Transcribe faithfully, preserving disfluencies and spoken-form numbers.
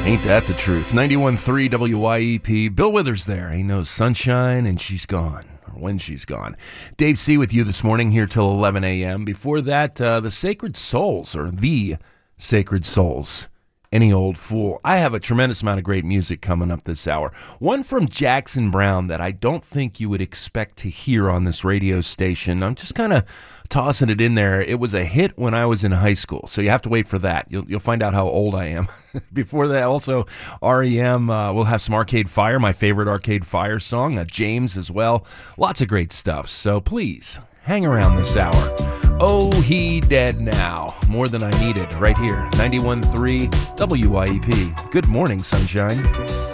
Ain't that the truth? ninety-one point three W Y E P. Bill Withers there. He knows sunshine and she's gone. Or when she's gone. Dave C. with you this morning here till eleven a.m. Before that, uh, the Sacred Souls, or the Sacred Souls. Any Old Fool. I have a tremendous amount of great music coming up this hour. One from Jackson Browne that I don't think you would expect to hear on this radio station. I'm just kind of tossing it in there. It was a hit when I was in high school, so you have to wait for that. You'll, you'll find out how old I am. Before that, also, R E M, uh, we'll have some Arcade Fire, my favorite Arcade Fire song, uh, James as well. Lots of great stuff, so please, hang around this hour. Oh, he dead now. More than I needed right here. ninety-one point three W Y E P. Good morning, sunshine.